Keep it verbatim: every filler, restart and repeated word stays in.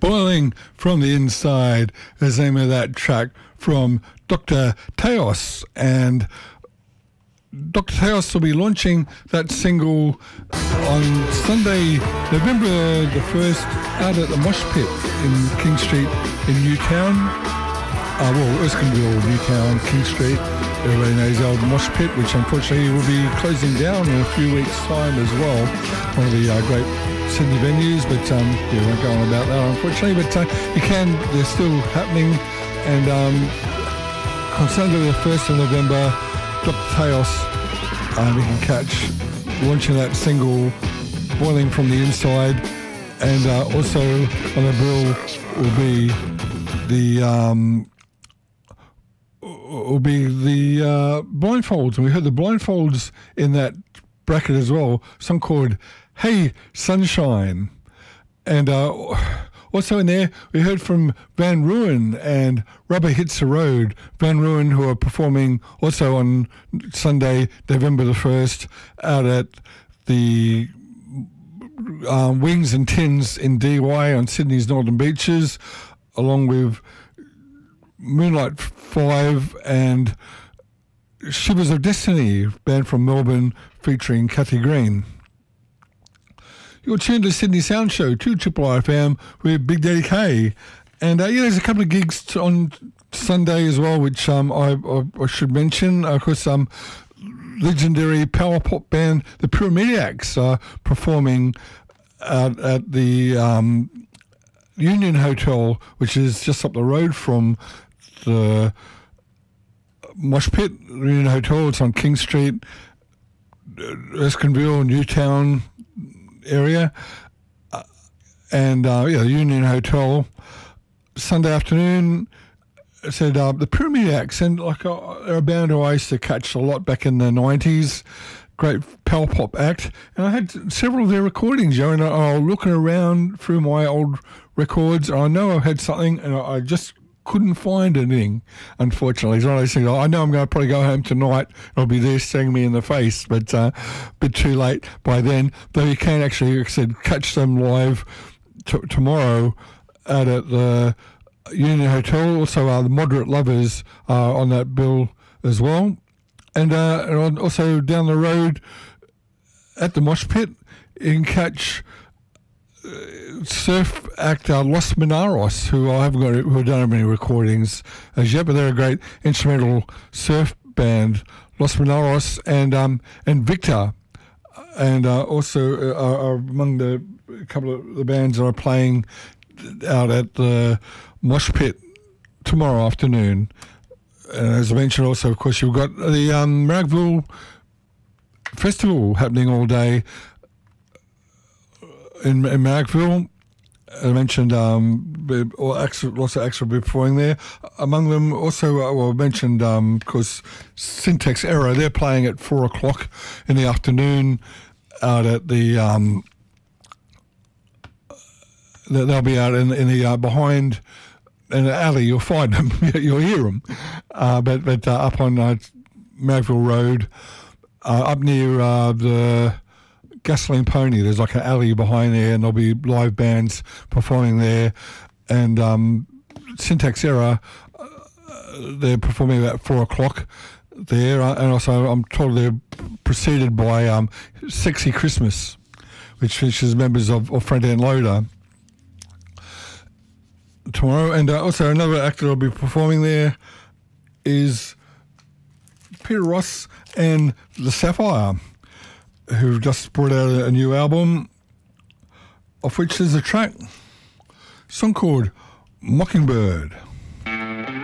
Boiling from the Inside is the name of that track from Doctor Teos. And Doctor Teos will be launching that single on Sunday, November the first, out at the Mosh Pit in King Street in Newtown. Uh, well, Erskineville, Newtown, King Street. Everybody knows the old Mosh Pit, which unfortunately will be closing down in a few weeks' time as well. One of the uh, great Sydney venues, but um, yeah, we won't go on about that unfortunately. But uh, you can, they're still happening. And um, on Sunday the first of November, Doctor Teos, um, you can catch launching that single, Boiling from the Inside. And uh, also on the bill will be the... Um, will be the uh, Blindfolds, and we heard the Blindfolds in that bracket as well. A song called Hey Sunshine, and uh, also in there we heard from Van Ruin and Rubber Hits the Road. Van Ruin, who are performing also on Sunday, November the first, out at the um, Wings and Tins in D Y on Sydney's Northern Beaches, along with Moonlight Five and Shivers of Destiny, band from Melbourne featuring Cathy Green. You're tuned to Sydney Sound Show, two Triple R F M with Big Daddy K. And uh, yeah, there's a couple of gigs t- on Sunday as well, which um, I, I, I should mention. Of course, um, legendary power pop band, the Pyromaniacs, are performing out at the um, Union Hotel, which is just up the road from the Mosh Pit. Union Hotel, it's on King Street, Erskineville, Newtown area. Uh, and uh, yeah, the Union Hotel, Sunday afternoon. Said uh, the Pyromaniacs, and like uh, they're a band who I used to catch a lot back in the nineties. Great power pop act, and I had several of their recordings, you know, and I was looking around through my old records, and I know I've had something, and I just couldn't find anything, unfortunately. It's one of those things, I know I'm going to probably go home tonight, I'll be there staring me in the face, but uh, a bit too late by then. Though you can actually, like I said, catch them live t- tomorrow out at the Union Hotel. Also, uh, the Moderate Lovers are on that bill as well. And, uh, and also down the road at the Mosh Pit, you can catch uh, surf actor Los Minaros, who I haven't got, who don't have any recordings as yet, but they're a great instrumental surf band, Los Minaros and um, and Victor, and uh, also are, are among the a couple of the bands that are playing out at the Mosh Pit tomorrow afternoon. And as I mentioned also, of course, you've got the um, Marrickville Festival happening all day in, in Marrickville. I mentioned um, or acts, lots of acts will be performing there. Among them also, uh, well, I mentioned, um, of course, Syntax Error. They're playing at four o'clock in the afternoon out at the... Um, they'll be out in, in the uh, behind... in the alley, you'll find them, you'll hear them. Uh, but but uh, up on uh, Marrickville Road, uh, up near uh, the Gasoline Pony, there's like an alley behind there, and there'll be live bands performing there. And um, Syntax Error, uh, they're performing about four o'clock there. Uh, and also, I'm told they're preceded by um, Sexy Christmas, which features members of, of Front End Loader tomorrow. And uh, also another actor will be performing there is Peter Ross and the Sapphire, who just brought out a, a new album, of which there's a track, song called Mockingbird.